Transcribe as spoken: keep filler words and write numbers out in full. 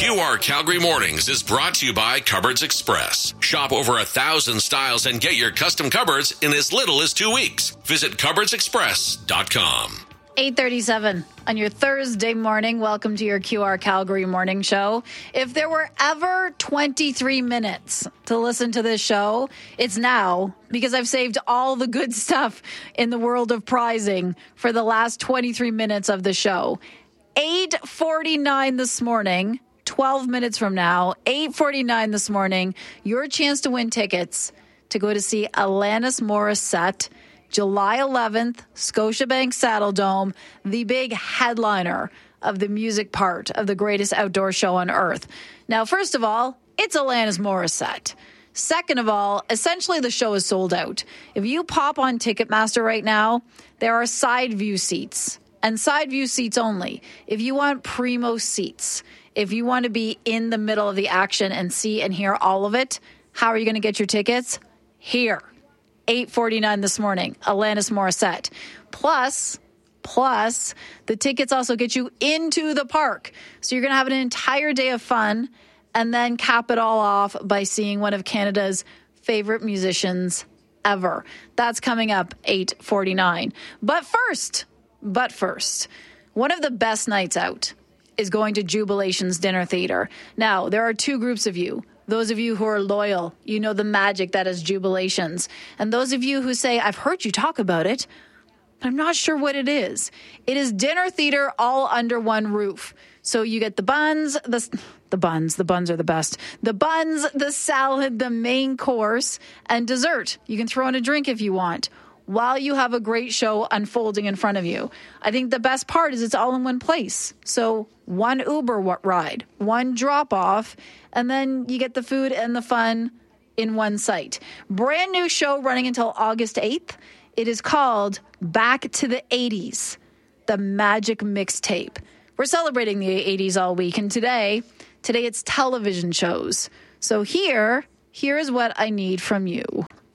Q R Calgary Mornings is brought to you by Cupboards Express. Shop over a thousand styles and get your custom cupboards in as little as two weeks. Visit cupboards express dot com. eight thirty-seven on your Thursday morning. Welcome to your Q R Calgary Morning Show. If there were ever twenty-three minutes to listen to this show, it's now, because I've saved all the good stuff in the world of prizing for the last twenty-three minutes of the show. eight forty-nine this morning, twelve minutes from now, eight forty-nine this morning, your chance to win tickets to go to see Alanis Morissette, July eleventh, Scotiabank Saddledome, the big headliner of the music part of the greatest outdoor show on earth. Now, first of all, it's Alanis Morissette. Second of all, essentially the show is sold out. If you pop on Ticketmaster right now, there are side view seats, and side view seats only. If you want primo seats, if you want to be in the middle of the action and see and hear all of it, how are you going to get your tickets? Here. eight forty-nine this morning, Alanis Morissette. Plus, plus, the tickets also get you into the park. So you're going to have an entire day of fun and then cap it all off by seeing one of Canada's favorite musicians ever. That's coming up eight forty-nine. But first, but first, one of the best nights out is going to Jubilations Dinner Theatre. Now, there are two groups of you. Those of you who are loyal, you know the magic that is Jubilations. And those of you who say, I've heard you talk about it, but I'm not sure what it is. It is dinner theater all under one roof. So you get the buns, the, the buns, the buns are the best. The buns, the salad, the main course, and dessert. You can throw in a drink if you want, while you have a great show unfolding in front of you. I think the best part is it's all in one place. So one Uber ride, one drop off, and then you get the food and the fun in one site. Brand new show running until August eighth. It is called Back to the eighties, the Magic Mixtape. We're celebrating the eighties all week, and today, today it's television shows. So here, here is what I need from you.